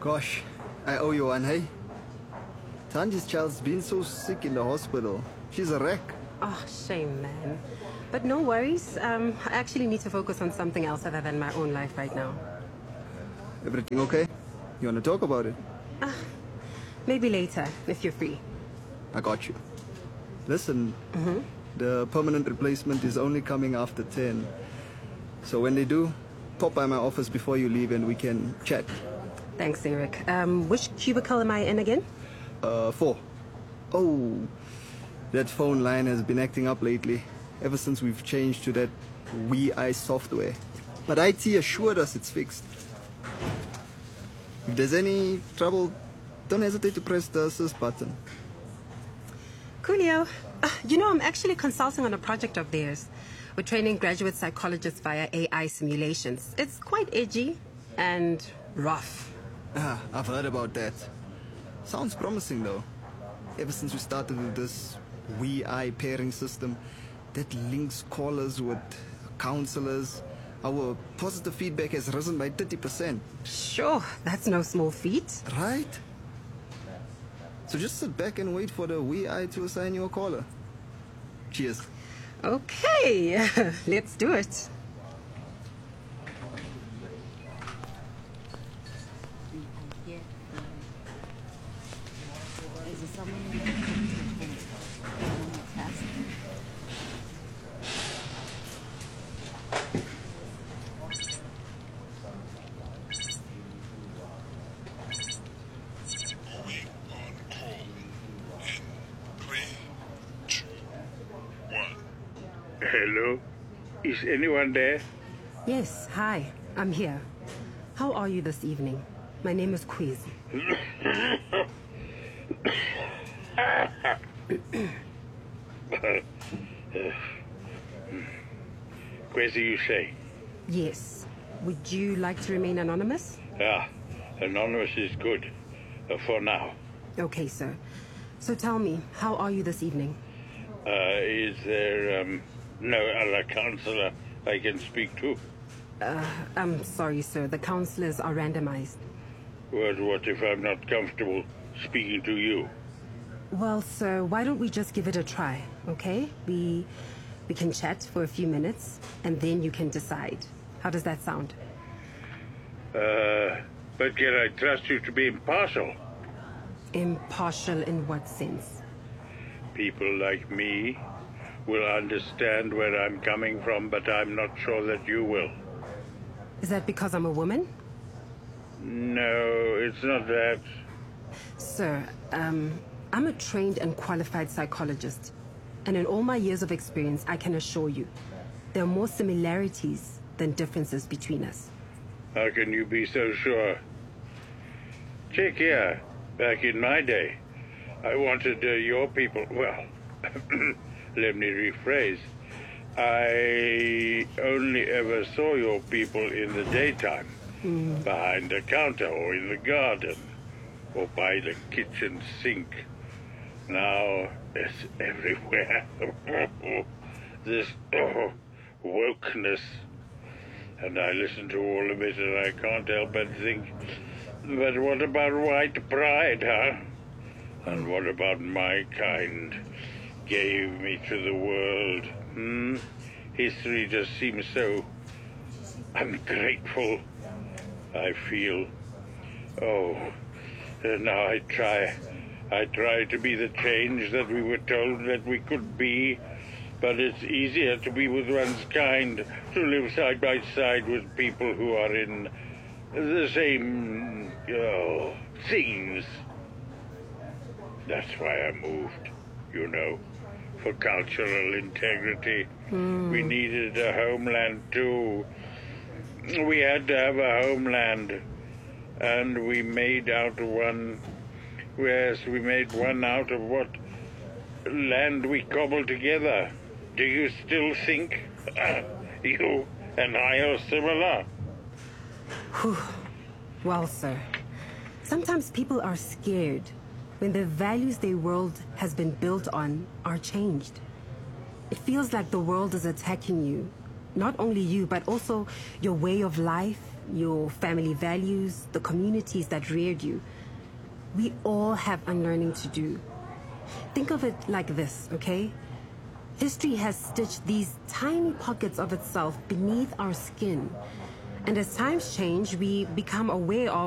Gosh, I owe you one, hey? Tanji's child's been so sick in the hospital. She's a wreck. Oh, shame, man. But no worries. I actually need to focus on something else other than my own life right now. Everything okay? You want to talk about it? Maybe later, if you're free. I got you. Listen, the permanent replacement is only coming after 10. So when they do, pop by my office before you leave and we can chat. Thanks, Eric. Which cubicle am I in again? 4. Oh, that phone line has been acting up lately, ever since we've changed to that WeEye software. But IT assured us it's fixed. If there's any trouble, don't hesitate to press the assist button. Coolio. I'm actually consulting on a project of theirs. We're training graduate psychologists via AI simulations. It's quite edgy and rough. I've heard about that. Sounds promising though. Ever since we started with this WeEye pairing system that links callers with counselors, our positive feedback has risen by 30%. Sure, that's no small feat. Right? So just sit back and wait for the WeEye to assign you a caller. Cheers. Okay, let's do it. Hello? Is anyone there? Yes, hi, I'm here. How are you this evening? My name is Quiz. Kwesi, you say? Yes. Would you like to remain anonymous? Ah, anonymous is good. For now. Okay, sir. So tell me, how are you this evening? Is there, no other counselor I can speak to? I'm sorry, sir. The counselors are randomized. What if I'm not comfortable speaking to you? Well, sir, why don't we just give it a try, okay? We can chat for a few minutes, and then you can decide. How does that sound? But can I trust you to be impartial? Impartial in what sense? People like me will understand where I'm coming from, but I'm not sure that you will. Is that because I'm a woman? No, it's not that. Sir, I'm a trained and qualified psychologist. And in all my years of experience, I can assure you, there are more similarities than differences between us. How can you be so sure? Check here. Back in my day, I wanted your people... Well, let me rephrase. I only ever saw your people in the daytime. Behind the counter or in the garden. Or by the kitchen sink. Now, it's everywhere. This wokeness. And I listen to all of it and I can't help but think, but what about white pride, huh? And what about my kind gave me to the world? History just seems so ungrateful, I feel. Oh, now I try to be the change that we were told that we could be, but it's easier to be with one's kind, to live side by side with people who are in the same things. That's why I moved, for cultural integrity. We needed a homeland too. We had to have a homeland, and we made one out of what land we cobbled together. Do you still think you and I are similar? Well, sir, sometimes people are scared when the values their world has been built on are changed. It feels like the world is attacking you. Not only you, but also your way of life, your family values, the communities that reared you. We all have unlearning to do. Think of it like this, okay? History has stitched these tiny pockets of itself beneath our skin. And as times change, we become aware of